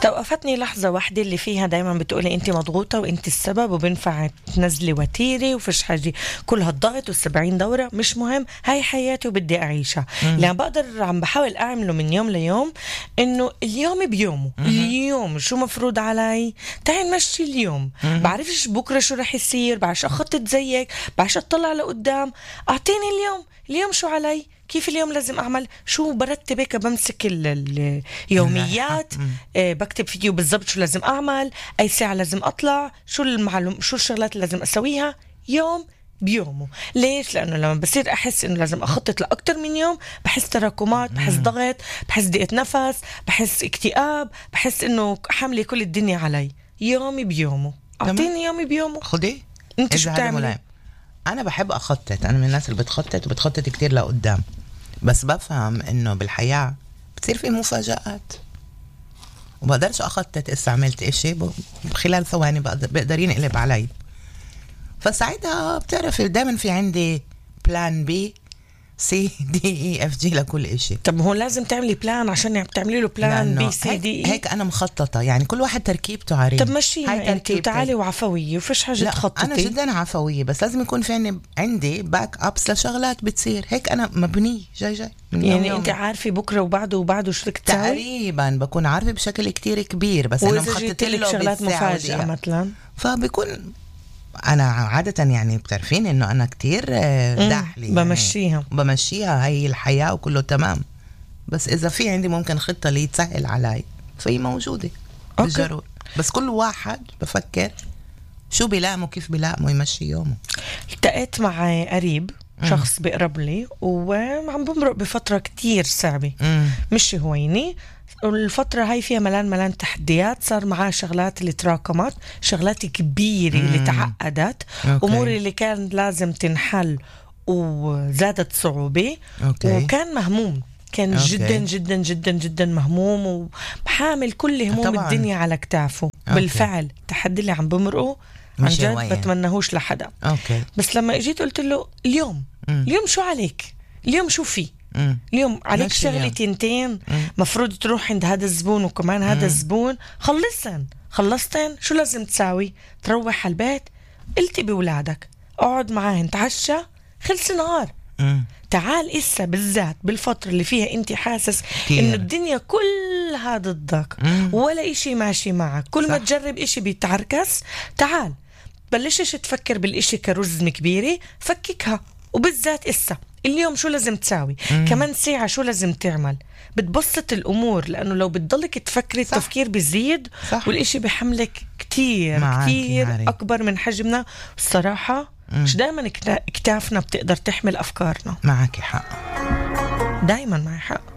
استوقفتني لحظة واحدة اللي فيها دايما بتقولي انت مضغوطة وانت السبب وبنفع تنزلي وتيري وفيش حاجة، كل هالضغط وال70 دورة مش مهم، هاي حياتي وبدي أعيشها. اللي بقدر عم بحاول أعمله من يوم ليوم إنه اليوم بيومه، اليوم شو مفروض علي تعال نمشي اليوم. بعرفش بكرة شو رح يصير، بعرفش أخطط زيك، بعرفش أطلع لقدام. أعطيني اليوم شو علي، كيف اليوم لازم أعمل، شو برتب هيك، بمسك اليوميات، بكتب فيديو بالضبط شو لازم أعمل، أي ساعة لازم أطلع، شو الشغلات اللي لازم أسويها، يوم بيومه. ليش؟ لأنه لما بصير أحس إنه لازم أخطط لأكتر من يوم، بحس تراكمات، بحس ضغط، بحس ضيقة نفس، بحس اكتئاب، بحس إنه حملي كل الدنيا علي. يومي بيومه، أعطيني يومي بيومه. خدي أنت شو بتعملي؟ أنا بحب أخطط، أنا من الناس اللي بتخطط وبتخطط كتير لقدام، بس بفهم إنه بالحياة بتصير في مفاجآت وبقدرش أخطط استعملت إشي بخلال ثواني بقدر ينقلب علي. فساعتها بتعرف دائما في عندي بلان بي سي دي اي اف جي لكل إشي. طب هو لازم تعملي بلان عشان تعملي له بلان بي سي دي هيك أنا مخططة، يعني كل واحد تركيبته عريض. طب مشيها انت وتعالي وعفوية وفيش حاجة تخططي. أنا جدا عفوية، بس لازم يكون في عندي باك أبس لشغلات بتصير. هيك أنا مبني جاي من يعني يوم انت عارفة بكرة وبعده شو بدك تسوي؟ تقريبا بكون عارفة بشكل كتير كبير، بس أنا مخططة له شغلات مفاجئة مثلا. فبيكون أنا عادة يعني بتعرفين إنه أنا كتير داحلي بمشيها يعني بمشيها، هاي الحياة وكله تمام. بس إذا في عندي ممكن خطة اللي تسهل علي فهي موجودة بالجرور. بس كل واحد بفكر شو بلامه كيف بلامه يمشي يومه. التقيت مع قريب شخص بيقرب لي وعم بمرق بفترة كتير صعبة، مش هويني. والفترة هاي فيها ملان تحديات، صار معاه شغلات اللي تراكمت، شغلات كبيرة اللي تعقدت، أمور اللي كان لازم تنحل وزادت صعوبة. وكان مهموم، كان جدا جدا جدا جدا مهموم وبحامل كل هموم طبعاً الدنيا على كتافه. بالفعل التحدي اللي عم بمرقه عن جد بتمنهوش لحدا. بس لما اجيت قلت له اليوم شو عليك، اليوم شو فيه، اليوم عليك شغلة تنتين مفروض تروح عند هذا الزبون وكمان هذا الزبون، خلصتن شو لازم تساوي؟ تروح على البيت، قلتي بولادك، اقعد معاهن، تعشى، خلص نهار. تعال إسا بالذات بالفترة اللي فيها انت حاسس انه الدنيا كل هذا الضغط ولا اشي ماشي معك، كل ما تجرب اشي بيتعركس، تعال بلشش تفكر بالاشي كرز كبيرة، فككها. وبالذات إسا اليوم شو لازم تساوي، كمان ساعة شو لازم تعمل، بتبسط الأمور. لأنه لو بتضلك تفكري التفكير بيزيد والإشي بحملك كتير أكبر من حجمنا. الصراحة مش دايما كتافنا بتقدر تحمل أفكارنا. معك حق، دايما معي حق.